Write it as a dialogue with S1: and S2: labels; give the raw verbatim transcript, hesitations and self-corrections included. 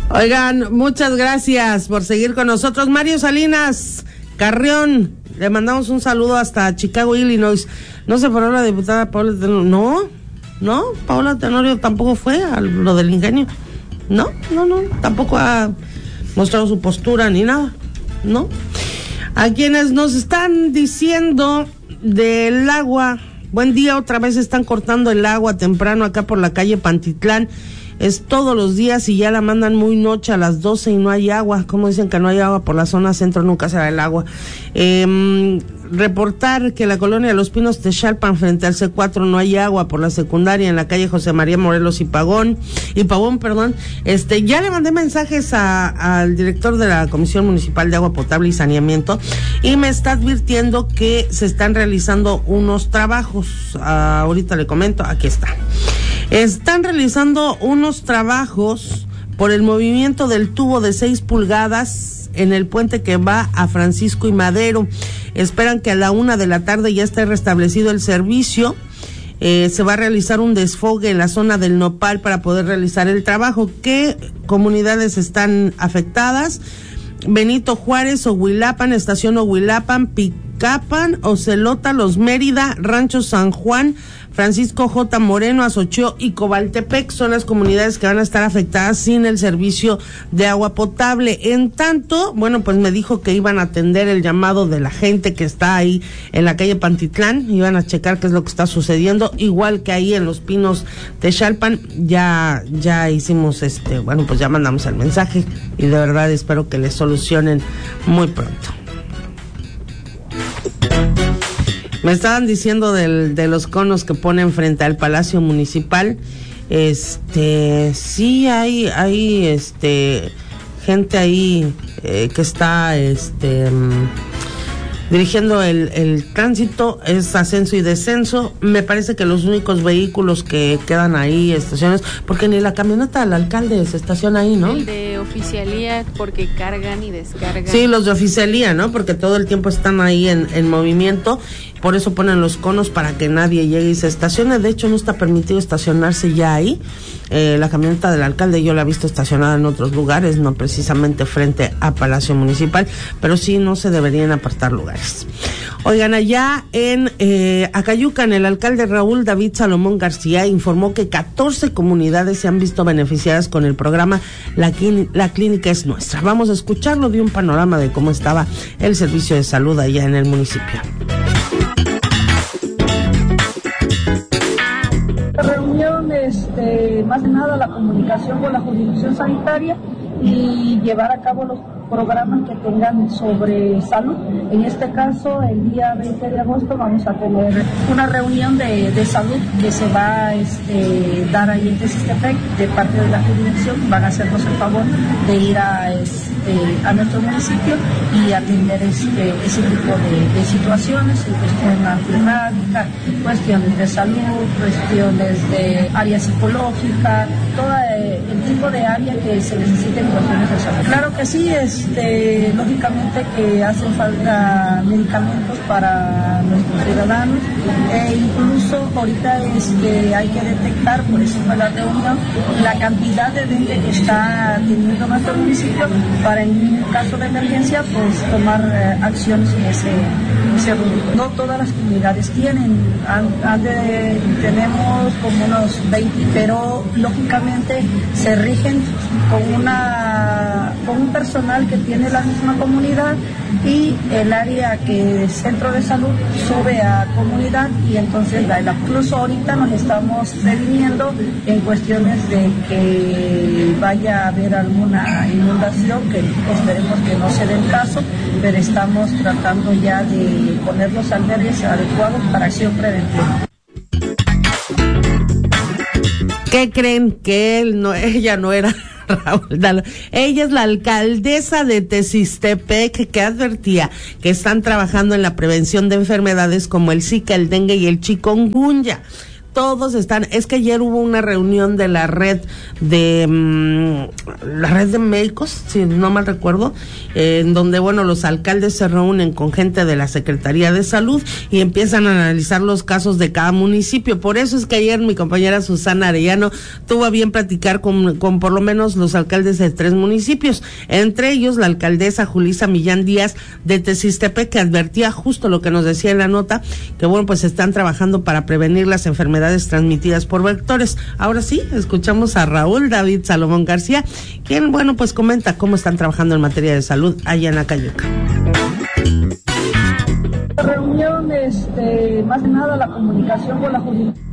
S1: Oigan, muchas gracias por seguir con nosotros. Mario Salinas Carrión, le mandamos un saludo hasta Chicago, Illinois. No se paró la diputada Paula Tenorio. No, no, Paula Tenorio tampoco fue a lo del ingenio. No, no, no, tampoco ha mostrado su postura ni nada. No. A quienes nos están diciendo del agua, buen día, otra vez están cortando el agua temprano acá por la calle Pantitlán. Es todos los días y ya la mandan muy noche a las doce y no hay agua. Como dicen que no hay agua por la zona centro, nunca se da el agua. Eh, reportar que la colonia de Los Pinos Texalpan frente al C cuatro no hay agua por la secundaria en la calle José María Morelos y Pagón, y Pavón, perdón. Este, ya le mandé mensajes a, al director de la Comisión Municipal de Agua Potable y Saneamiento y me está advirtiendo que se están realizando unos trabajos. Ah, ahorita le comento, aquí está. Están realizando unos trabajos por el movimiento del tubo de seis pulgadas en el puente que va a Francisco y Madero. Esperan que a la una de la tarde ya esté restablecido el servicio. Eh, se va a realizar un desfogue en la zona del Nopal para poder realizar el trabajo. ¿Qué comunidades están afectadas? Benito Juárez, Ohuilapan, Estación Ohuilapan, Picapan, Ocelota, Los Mérida, Rancho San Juan, Francisco J. Moreno, Azocheo y Cobaltepec son las comunidades que van a estar afectadas sin el servicio de agua potable. En tanto, bueno, pues me dijo que iban a atender el llamado de la gente que está ahí en la calle Pantitlán, iban a checar qué es lo que está sucediendo, igual que ahí en Los Pinos Texalpan, ya, ya hicimos este, bueno, pues ya mandamos el mensaje y de verdad espero que les solucionen muy pronto. Me estaban diciendo del, de los conos que ponen frente al Palacio Municipal. Este, sí hay, hay, este, gente ahí eh, que está, este, um, dirigiendo el, el tránsito, es ascenso y descenso. Me parece que los únicos vehículos que quedan ahí, estaciones, porque ni la camioneta del alcalde se estaciona ahí, ¿no?
S2: El de oficialía, porque cargan y descargan.
S1: Sí, los de oficialía, ¿no? Porque todo el tiempo están ahí en, en movimiento. Por eso ponen los conos para que nadie llegue y se estacione. De hecho, no está permitido estacionarse ya ahí. Eh, la camioneta del alcalde yo la he visto estacionada en otros lugares, no precisamente frente a Palacio Municipal, pero sí no se deberían apartar lugares. Oigan, allá en eh, Acayucan, el alcalde Raúl David Salomón García informó que catorce comunidades se han visto beneficiadas con el programa La, la Clínica es Nuestra. Vamos a escucharlo de un panorama de cómo estaba el servicio de salud allá en el municipio.
S3: Reunión, este, más que nada la comunicación con la jurisdicción sanitaria y llevar a cabo los programas que tengan sobre salud. En este caso, el día veinte de agosto vamos a tener una reunión de, de salud que se va a este, dar ahí en Texistepec de parte de la jurisdicción. Van a hacernos el favor de ir a, este, a nuestro municipio y atender este, ese tipo de, de situaciones, en cuestión climática, cuestiones de salud, cuestiones de área psicológica, todo el tipo de área que se necesita en cuestiones de salud. Claro que sí, este, lógicamente que hacen falta medicamentos para nuestros ciudadanos e incluso ahorita este, hay que detectar, por eso fue la reunión, la cantidad de dengue que está teniendo nuestro municipio para en caso de emergencia pues tomar eh, acciones en ese, en ese rubro. No todas las comunidades tienen, han, han de, tenemos como unos veinte, pero lógicamente se rigen con una con un personal que tiene la misma comunidad y el área que es centro de salud sube a comunidad y entonces la, la, incluso ahorita nos estamos previniendo en cuestiones de que vaya a haber alguna inundación, que esperemos que no se dé el caso, pero estamos tratando ya de poner los albergues adecuados para acción preventiva.
S1: ¿Qué creen? Que él no, ella no era Raúl Dalo. Ella es la alcaldesa de Texistepec, que advertía que están trabajando en la prevención de enfermedades como el Zika, el dengue y el chikungunya. todos están, es que ayer hubo una reunión de la red de mmm, la red de médicos, si no mal recuerdo, eh, en donde, bueno, los alcaldes se reúnen con gente de la Secretaría de Salud y empiezan a analizar los casos de cada municipio. Por eso es que ayer mi compañera Susana Arellano tuvo a bien platicar con, con por lo menos los alcaldes de tres municipios, entre ellos la alcaldesa Julisa Millán Díaz de Tezistepec, que advertía justo lo que nos decía en la nota, que bueno, pues están trabajando para prevenir las enfermedades transmitidas por vectores. Ahora sí, escuchamos a Raúl David Salomón García, quien, bueno, pues comenta cómo están trabajando en materia de salud allá en Acayuca.
S3: La reunión, este, más que nada la comunicación con la jurisdicción